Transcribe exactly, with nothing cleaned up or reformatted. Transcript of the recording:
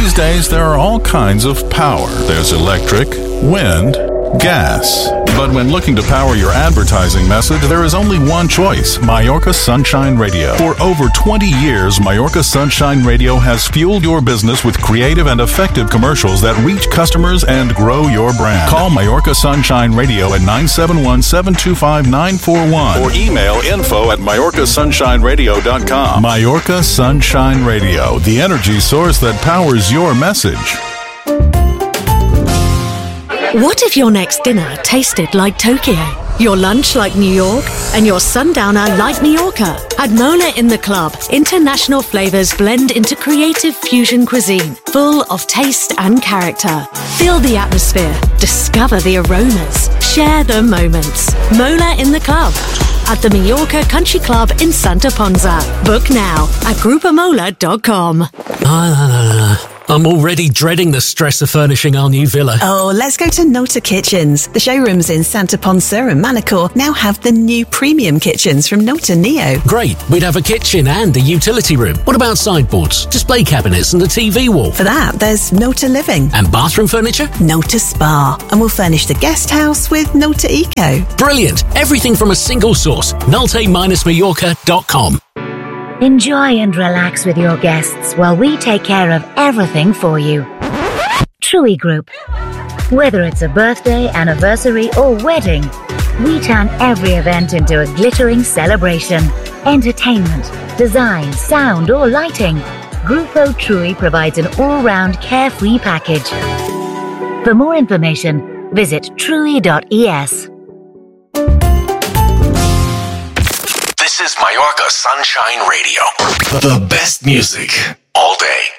These days, there are all kinds of power. There's electric, wind, gas. But when looking to power your advertising message, there is only one choice: Mallorca Sunshine Radio. For over twenty years, Mallorca Sunshine Radio has fueled your business with creative and effective commercials that reach customers and grow your brand. Call Mallorca Sunshine Radio at nine seven one, seven two five, nine four one or email info at Mallorca Sunshine Radio dot com. Mallorca Sunshine Radio, the energy source that powers your message. What if your next dinner tasted like Tokyo, your lunch like New York, and your sundowner like Mallorca? At Mola in the Club, international flavors blend into creative fusion cuisine, full of taste and character. Feel the atmosphere, discover the aromas, share the moments. Mola in the Club at the Mallorca Country Club in Santa Ponza. Book now at grupamola dot com. Ah, I'm already dreading the stress of furnishing our new villa. Oh, let's go to Nota Kitchens. The showrooms in Santa Ponsa and Manacor now have the new premium kitchens from Nota Neo. Great, we'd have a kitchen and a utility room. What about sideboards, display cabinets and a T V wall? For that, there's Nota Living. And bathroom furniture? Nota Spa. And we'll furnish the guest house with Nota Eco. Brilliant. Everything from a single source. Nolte Mallorca dot com. Enjoy and relax with your guests while we take care of everything for you. TRUI Group. Whether it's a birthday, anniversary or wedding, we turn every event into a glittering celebration. Entertainment, design, sound or lighting. Grupo TRUI provides an all-round carefree package. For more information, visit trui dot e s. This is Mallorca Sunshine Radio. The best music all day.